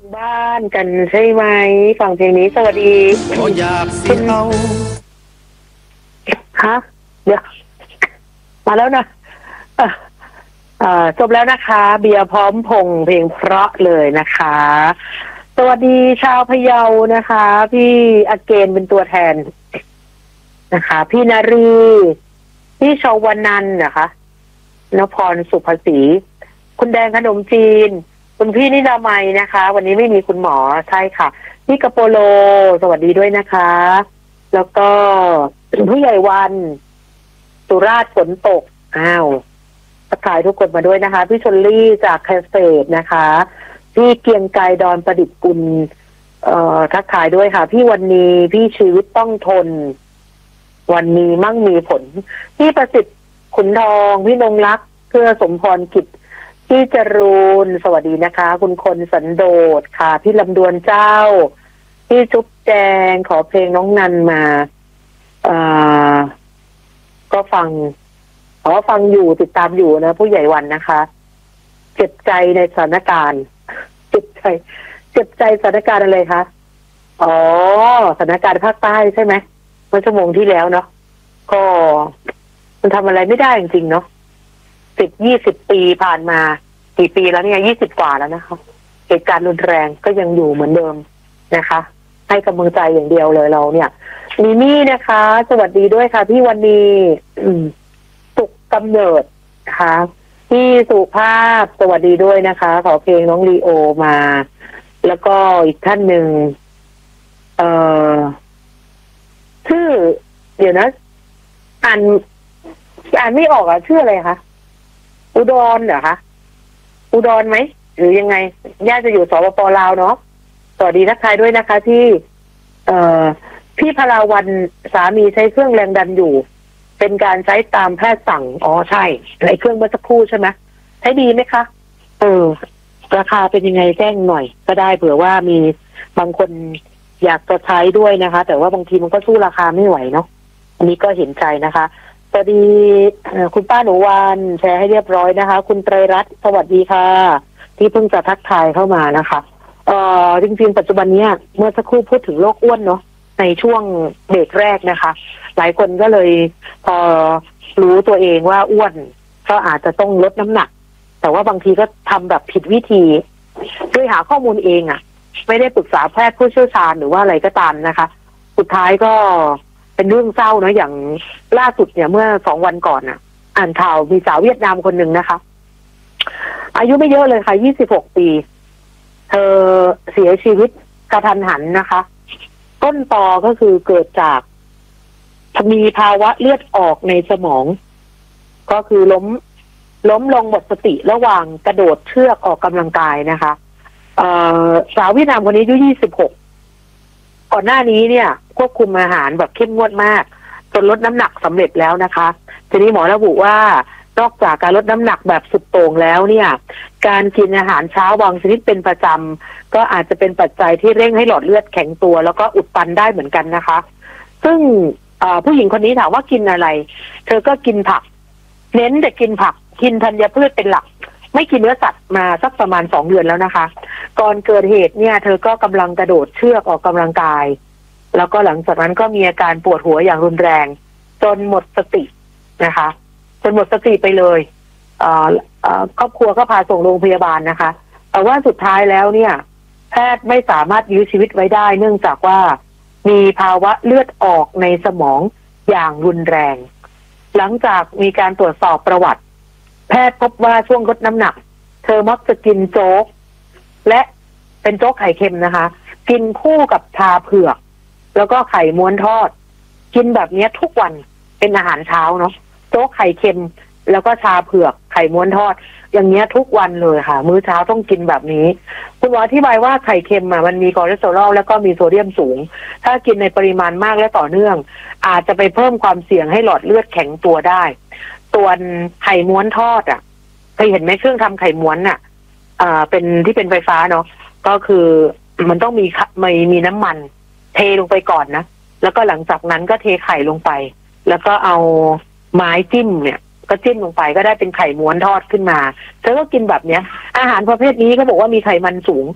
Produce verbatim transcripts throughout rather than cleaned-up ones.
บ้านกันใช่ไหมฟังเพลงนี้สวัสดีก็อยากสิเอาฮะเดี๋ยวมาแล้วนะเอ่อเอ่อจบแล้วนะคะเบียร์พร้อมพงษ์เพลงเพราะเลยนะคะสวัสดีชาวพะเยานะคะพี่อาเกนเป็นตัวแทนนะคะพี่นารีพี่ชาวนันท์นะคะนพรสุภศรีคุณแดงขนมจีนคุณพี่นิดามัยนะคะ วันนี้ไม่มีคุณหมอใช่ค่ะพี่กะโปโลสวัสดีด้วยนะคะ แล้วก็ผู้ใหญ่วันสุราษฎร์ฝนตกอ้าวทักทายทุกคนมาด้วยนะคะพี่ชลลี่จากแคสเฟดนะคะพี่เกียงไกรดอนประดิษฐ์กุลเอ่อทักทายด้วยค่ะพี่วันนี้พี่ชีวิตต้องทนวันนี้มั่งมีผลพี่ประสิทธิ์ขุนทองพี่นงรักเพื่อสมพรกิจพี่จรูนสวัสดีนะคะคุณคนสันโดษค่ะพี่ลำดวนเจ้าพี่จุ๊บแจงขอเพลงน้องนันมาเอ่อก็ฟังขอฟังอยู่ติดตามอยู่นะผู้ใหญ่วันนะคะเจ็บใจในสถานการณ์เจ็บใจเจ็บใจสถานการณ์อะไรคะอ๋อสถานการณ์ภาคใต้ใช่ไหมเมื่อชั่วโมงที่แล้วเนาะก็มันทำอะไรไม่ได้จริงๆเนาะสิบยี่สิบปีผ่านมากี่ปีแล้วเนี่ยยี่สิบกว่าแล้วนะคะเหตุการณ์รุนแรงก็ยังอยู่เหมือนเดิมนะคะให้กำลังใจอย่างเดียวเลยเราเนี่ยมีมี่นะคะสวัสดีด้วยค่ะพี่วันนี้สุขกำเนิดนะคะพี่สุภาพสวัสดีด้วยนะคะขอเพลงน้องลีโอมาแล้วก็อีกท่านหนึ่งเอ่อชื่อเดี๋ยวนะอ่านอ่านไม่ออกอ่ะชื่ออะไรคะอุดรเหรอคะอุดรไหมหรือยังไงญาติจะอยู่สปป.ลาวเนาะสวัสดีทักทายด้วยนะคะที่เอ่อพี่พลาวันสามีใช้เครื่องแรงดันอยู่เป็นการใช้ตามแพทย์สั่งอ๋อใช่ในเครื่องเมื่อสักครู่ใช่ไหมใช้ดีไหมคะเออราคาเป็นยังไงแจ้งหน่อยก็ได้เผื่อว่ามีบางคนอยากจะใช้ด้วยนะคะแต่ว่าบางทีมันก็สู้ราคาไม่ไหวเนาะอันนี้ก็เห็นใจนะคะสวัสดีคุณป้าหนูวานแชร์ให้เรียบร้อยนะคะคุณไตรรัตน์สวัสดีค่ะที่เพิ่งจะทักทายเข้ามานะคะเอ่อจริงๆปัจจุบันนี้เมื่อสักครู่พูดถึงโรคอ้วนเนาะในช่วงเบรกแรกนะคะหลายคนก็เลยพอรู้ตัวเองว่าอ้วนก็อาจจะต้องลดน้ำหนักแต่ว่าบางทีก็ทำแบบผิดวิธีด้วยหาข้อมูลเองอ่ะไม่ได้ปรึกษาแพทย์ผู้เชี่ยวชาญหรือว่าอะไรก็ตามนะคะสุดท้ายก็เป็นเรื่องเศร้าเนาะอย่างล่าสุดเนี่ยเมื่อสองวันก่อนน่ะอ่านข่าวมีสาวเวียดนามคนหนึ่งนะคะอายุไม่เยอะเลยค่ะยี่สิบหกปีเธอเสียชีวิตกระทันหันนะคะต้นตอก็คือเกิดจากมีภาวะเลือดออกในสมองก็คือล้มล้มลงหมดสติระหว่างกระโดดเชือกออกกำลังกายนะคะเอ่อสาวเวียดนามคนนี้อายุยี่สิบหกก่อนหน้านี้เนี่ยควบคุมอาหารแบบเข้มงวดมากจนลดน้ำหนักสำเร็จแล้วนะคะทีนี้หมอระบุว่านอกจากการลดน้ำหนักแบบสุดโต่งแล้วเนี่ยการกินอาหารเช้าบางชนิดเป็นประจำก็อาจจะเป็นปัจจัยที่เร่งให้หลอดเลือดแข็งตัวแล้วก็อุดตันได้เหมือนกันนะคะซึ่งผู้หญิงคนนี้ถามว่ากินอะไรเธอก็กินผักเน้นแต่กินผักกินธัญพืชเป็นหลักไม่กินเนื้อสัตว์มาสักประมาณสองเดือนแล้วนะคะก่อนเกิดเหตุเนี่ยเธอก็กำลังกระโดดเชือกออกกำลังกายแล้วก็หลังจากนั้นก็มีอาการปวดหัวอย่างรุนแรงจนหมดสตินะคะจนหมดสติไปเลยครอบครัวก็พาส่งโรงพยาบาลนะคะแต่ว่าสุดท้ายแล้วเนี่ยแพทย์ไม่สามารถยื้อชีวิตไว้ได้เนื่องจากว่ามีภาวะเลือดออกในสมองอย่างรุนแรงหลังจากมีการตรวจสอบประวัติแพทย์พบว่าช่วงลดน้ำหนักเธอมักจะกินโจ๊กและเป็นโจ๊กไข่เค็มนะคะกินคู่กับชาเผือกแล้วก็ไข่ม้วนทอดกินแบบนี้ทุกวันเป็นอาหารเช้าเนาะโจ๊กไข่เค็มแล้วก็ชาเผือกไข่ม้วนทอดอย่างเงี้ยทุกวันเลยค่ะมื้อเช้าต้องกินแบบนี้คุณหมออธิบายว่าไข่เค็มอ่ะมันมีคอเลสเตอรอลแล้วก็มีโซเดียมสูงถ้ากินในปริมาณมากและต่อเนื่องอาจจะไปเพิ่มความเสี่ยงให้หลอดเลือดแข็งตัวได้ส่วนไข่ม้วนทอดอ่ะเคยเห็นไหมเครื่องทำไข่ม้วนอ่ะอ่าเป็นที่เป็นไฟฟ้าเนาะก็คือมันต้องมีมีมีน้ำมันเทลงไปก่อนนะแล้วก็หลังจากนั้นก็เทไข่ลงไปแล้วก็เอาไม้จิ้มเนี่ยก็จิ้มลงไปก็ได้เป็นไข่ม้วนทอดขึ้นมาเธอก็กินแบบเนี้ยอาหารประเภทนี้ก็บอกว่ามีไขมันสูง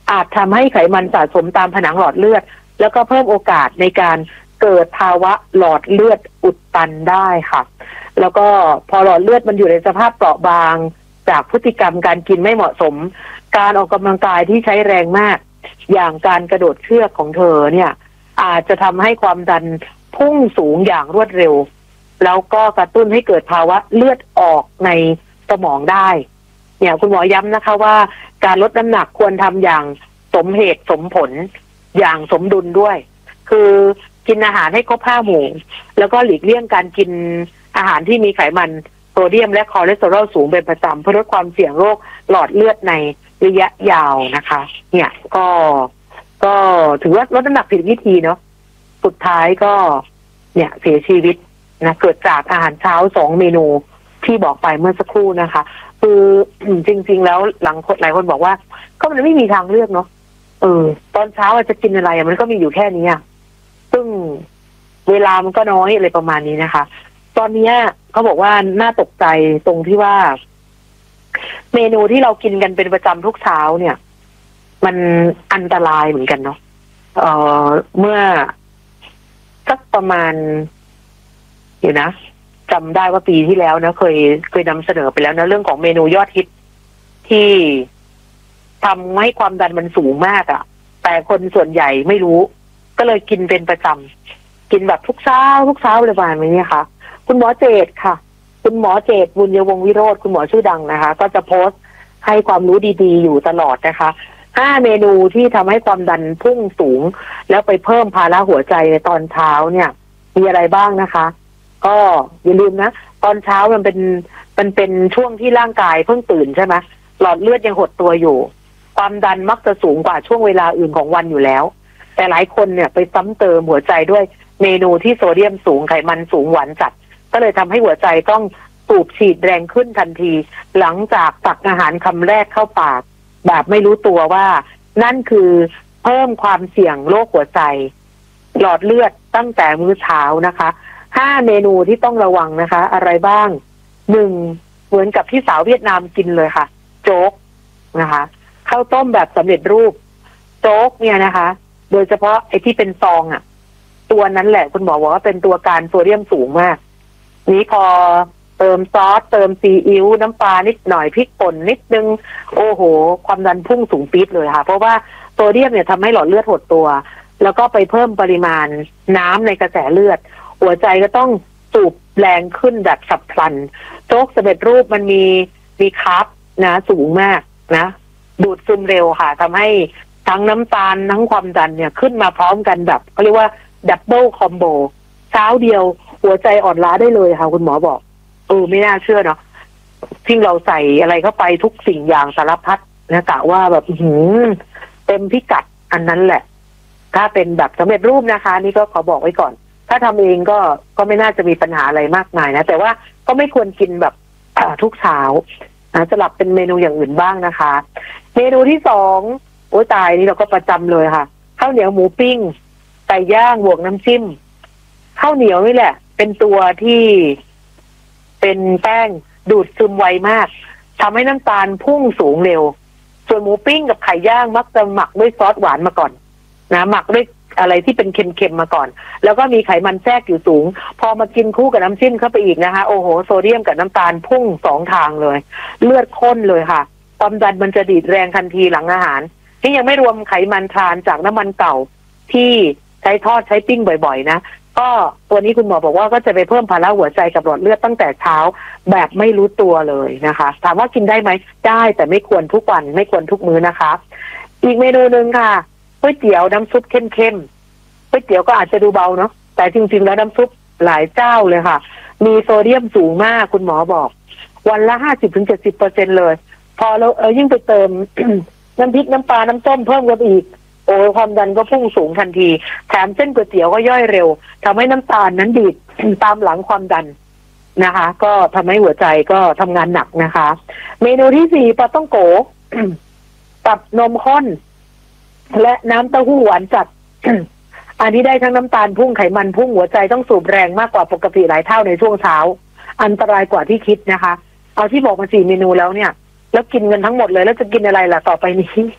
อาจทำให้ไขมันสะสมตามผนังหลอดเลือดแล้วก็เพิ่มโอกาสในการเกิดภาวะหลอดเลือดอุดตันได้ค่ะแล้วก็พอหลอดเลือดมันอยู่ในสภาพเปราะบางจากพฤติกรรมการกินไม่เหมาะสมการออกกำลังกายที่ใช้แรงมากอย่างการกระโดดเชือกของเธอเนี่ยอาจจะทำให้ความดันพุ่งสูงอย่างรวดเร็วแล้วก็กระตุ้นให้เกิดภาวะเลือดออกในสมองได้เนี่ยคุณหมอย้ำนะคะว่าการลดน้ำหนักควรทำอย่างสมเหตุสมผลอย่างสมดุลด้วยคือกินอาหารให้ครบห้าหมู่แล้วก็หลีกเลี่ยงการกินอาหารที่มีไขมันโซเดียมและคอเลสเตอรอลสูงเป็นประจำเพื่อลดความเสี่ยงโรคหลอดเลือดในระยะยาวนะคะเนี่ยก็ก็ถือว่าลดน้ำหนักผิดวิธีเนาะสุดท้ายก็เนี่ยเสียชีวิตนะเกิดจากอาหารเช้าสองเมนูที่บอกไปเมื่อสักครู่นะคะคือจริงๆแล้วหลังหลายคนบอกว่าก็มันไม่มีทางเลือกเนาะเออตอนเช้าจะกินอะไรมันก็มีอยู่แค่นี้ซึ่งเวลามันก็น้อยอะไรประมาณนี้นะคะตอนนี้เขาบอกว่าน่าตกใจตรงที่ว่าเมนูที่เรากินกันเป็นประจำทุกเช้าเนี่ยมันอันตรายเหมือนกันเนาะเอ่อเมื่อสักประมาณเดี๋ยวนะจำได้ว่าปีที่แล้วนะเคยเคยนำเสนอไปแล้วนะเรื่องของเมนูยอดฮิตที่ทำให้ความดันมันสูงมากอะ่ะแต่คนส่วนใหญ่ไม่รู้ก็เลยกินเป็นประจำกินแบบทุกเช้าทุกเช้าเลยประมาณนี้ค่ะคุณหมอเจตค่ะคุณหมอเจตบุญยวงศ์วิโรจน์คุณหมอชื่อดังนะคะก็จะโพสต์ให้ความรู้ดีๆอยู่ตลอดนะคะห้าเมนูที่ทำให้ความดันพุ่งสูงแล้วไปเพิ่มภาระหัวใจในตอนเช้าเนี่ยมีอะไรบ้างนะคะก็อย่าลืมนะตอนเช้ามันเป็นมันเป็นช่วงที่ร่างกายเพิ่งตื่นใช่ไหมหลอดเลือดยังหดตัวอยู่ความดันมักจะสูงกว่าช่วงเวลาอื่นของวันอยู่แล้วแต่หลายคนเนี่ยไปซ้ำเติมหัวใจด้วยเมนูที่โซเดียมสูงไขมันสูงหวานจัดก็เลยทำให้หัวใจต้องสูบฉีดแรงขึ้นทันทีหลังจากตักอาหารคำแรกเข้าปากแบบไม่รู้ตัวว่านั่นคือเพิ่มความเสี่ยงโรคหัวใจหลอดเลือดตั้งแต่มื้อเช้านะคะห้าเมนูที่ต้องระวังนะคะอะไรบ้างหนึ่งเหมือนกับที่สาวเวียดนามกินเลยค่ะโจ๊กนะคะข้าวต้มแบบสำเร็จรูปโจ๊กเนี่ยนะคะโดยเฉพาะไอ้ที่เป็นซองอ่ะตัวนั้นแหละคุณหมอบอกว่าเป็นตัวการโซเดียมสูงมากนี้พอเติมซอสเติมซีอิ๊วน้ำปลานิดหน่อยพริกป่นนิดนึงโอ้โหความดันพุ่งสูงปี๊ดเลยค่ะเพราะว่าโซเดียมเนี่ยทำให้หลอดเลือดหดตัวแล้วก็ไปเพิ่มปริมาณน้ำในกระแสเลือดหัวใจก็ต้องสูบแรงขึ้นแบบฉับพลันโจ๊กสำเร็จรูปมันมีมีคาร์บนะสูงมากนะดูดซึมเร็วค่ะทำให้ทั้งน้ำตาลทั้งความดันเนี่ยขึ้นมาพร้อมกันแบบเขาเรียกว่าดับเบิลคอมโบเช้าเดียวหัวใจอ่อนล้าได้เลยค่ะคุณหมอบอกเออไม่น่าเชื่อเนาะที่เราใส่อะไรเข้าไปทุกสิ่งอย่างสารพัดนะกะว่าแบบหืมเต็มพิกัดอันนั้นแหละถ้าเป็นแบบสำเร็จรูปนะคะนี่ก็ขอบอกไว้ก่อนถ้าทำเองก็ก็ไม่น่าจะมีปัญหาอะไรมากมายนะแต่ว่าก็ไม่ควรกินแบบทุกเช้านะสลับเป็นเมนูอย่างอื่นบ้างนะคะเมนูที่สองโอ้ตายนี่เราก็ประจำเลยค่ะข้าวเหนียวหมูปิ้งไก่ย่างบวกน้ำจิ้มข้าวเหนียวนี่แหละเป็นตัวที่เป็นแป้งดูดซึมไวมากทำให้น้ำตาลพุ่งสูงเร็วส่วนหมูปิ้งกับไข่ย่างมักจะหมักด้วยซอสหวานมาก่อนนะหมักด้วยอะไรที่เป็นเค็มๆมาก่อนแล้วก็มีไขมันแทรกอยู่สูงพอมากินคู่กับน้ำจิ้มเข้าไปอีกนะคะโอ้โหโซเดียมกับน้ำตาลพุ่งสองทางเลยเลือดข้นเลยค่ะความดันมันจะดีดแรงทันทีหลังอาหารนี่ยังไม่รวมไขมันทรานจากน้ำมันเก่าที่ใช้ทอดใช้ปิ้งบ่อยๆนะก็ตัวนี้คุณหมอบอกว่าก็จะไปเพิ่มภาระหัวใจกับหลอดเลือดตั้งแต่เช้าแบบไม่รู้ตัวเลยนะคะถามว่ากินได้ไหมได้แต่ไม่ควรทุกวันไม่ควรทุกมื้อนะคะอีกเมนูหนึ่งค่ะก๋วยเตี๋ยวน้ำซุปเข้มๆก๋วยเตี๋ยวก็อาจจะดูเบาเนาะแต่จริงๆแล้วน้ำซุปหลายเจ้าเลยค่ะมีโซเดียมสูงมากคุณหมอบอกวันละห้าสิบถึงเจ็ดสิบเปอร์เซ็นต์เลยพอเราเออยิ่งไปเติม น้ำพริกน้ำปลาน้ำส้มเพิ่มกันอีกโอ้ความดันก็พุ่งสูงทันทีแถมเส้นก๋วยเตี๋ยวก็ย่อยเร็วทำให้น้ำตาลนั้นดีด ตามหลังความดันนะคะก็ทำให้หัวใจก็ทำงานหนักนะคะเมนูที่สี่ปลาต้องโก กับนมข้นและน้ำเต้าหู้หวานจัด อันนี้ได้ทั้งน้ำตาลพุ่งไขมันพุ่งหัวใจต้องสูบแรงมากกว่าปกติหลายเท่าในช่วงเช้าอันตรายกว่าที่คิดนะคะเอาที่บอกมาสี่เมนูแล้วเนี่ยแล้วกินกันทั้งหมดเลยแล้วจะกินอะไรล่ะต่อไปนี้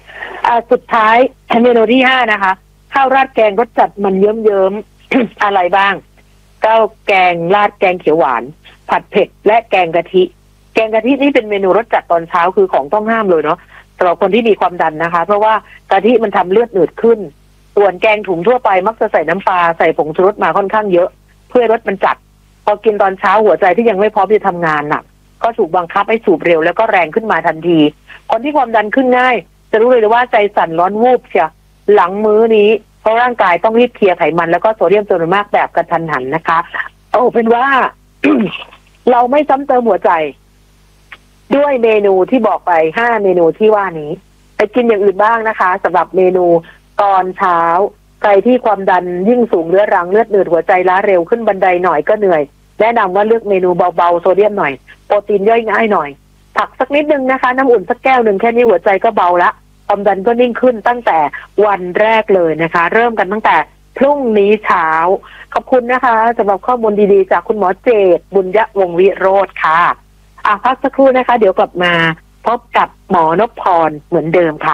อ่าสุดท้ายเมนูที่ห้านะคะข้าวราดแกงรสจัดมันเยิ้มๆ อะไรบ้างข้าวแกงราดแกงเขียวหวานผัดเผ็ดและแกงกะทิแกงกะทินี่เป็นเมนูรสจัดตอนเช้าคือของต้องห้ามเลยเนาะสำหรับคนที่มีความดันนะคะ เพราะว่ากะทิมันทำเลือดหนืดขึ้นส่วนแกงถุงทั่วไปมักจะใส่น้ำปลาใส่ผงชูรสมาค่อนข้างเยอะเพื่อรสมันจัดพอกินตอนเช้าหัวใจที่ยังไม่พร้อมจะทำงานหนักก็ถูกบังคับให้สูบเร็วแล้วก็แรงขึ้นมาทันทีคนที่ความดันขึ้นง่ายจะรู้เลยว่าใจสั่นร้อนวูบเชียหลังมื้อนี้เพราะร่างกายต้องรีบเคลียร์ไขมันแล้วก็โซเดียมจำนวนมากแบบกระทันหันนะคะโอ้เป็นว่า เราไม่ซ้ำเติมหัวใจด้วยเมนูที่บอกไปห้าเมนูที่ว่านี้ไปกินอย่างอื่นบ้างนะคะสำหรับเมนูตอนเช้าใครที่ความดันยิ่งสูงเรื้อรังเลือดหนืดหัวใจล้าเร็วขึ้นบันไดหน่อยก็เหนื่อยแนะนำว่าเลือกเมนูเบาๆโซเดียมหน่อยโปรตีนย่อยง่ายหน่อยผักสักนิดนึงนะคะน้ำอุ่นสักแก้วหนึ่งแค่นี้หัวใจก็เบาละความดันก็นิ่งขึ้นตั้งแต่วันแรกเลยนะคะ เริ่มกันตั้งแต่พรุ่งนี้เช้าขอบคุณนะคะสำหรับข้อมูลดีๆจากคุณหมอเจตบุญยวงศ์วิโรจน์ค่ะอ่ะพักสักครู่นะคะเดี๋ยวกลับมาพบกับหมอนพพรเหมือนเดิมค่ะ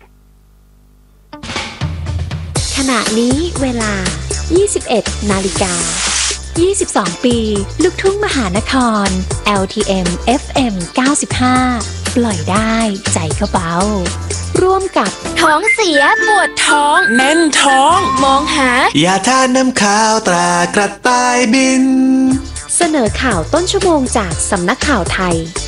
ขณะนี้เวลา ยี่สิบเอ็ด นาฬิกา ยี่สิบสอง ปีลูกทุ่งมหานคร แอล ที เอ็ม เอฟ เอ็ม เก้าสิบห้า ปล่อยได้ใจก็เบาร่วมกับท้องเสียปวดท้องแน่นท้องมองหายาทานน้ำข้าวตรากระต่ายบินเสนอข่าวต้นชั่วโมงจากสำนักข่าวไทย